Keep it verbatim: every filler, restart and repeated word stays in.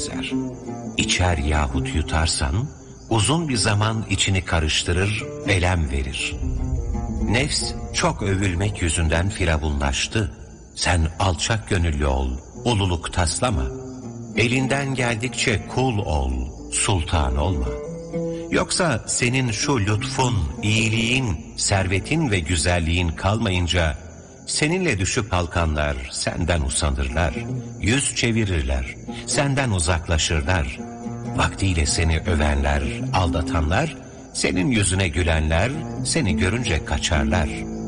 benzer. İçer yahut yutarsan, uzun bir zaman içini karıştırır, elem verir. Nefs çok övülmek yüzünden firavunlaştı. Sen alçak gönüllü ol, ululuk taslama. Elinden geldikçe kul ol, sultan olma. Yoksa senin şu lütfun, iyiliğin, servetin ve güzelliğin kalmayınca seninle düşüp kalkanlar senden usanırlar, yüz çevirirler, senden uzaklaşırlar. Vaktiyle seni övenler, aldatanlar, senin yüzüne gülenler seni görünce kaçarlar.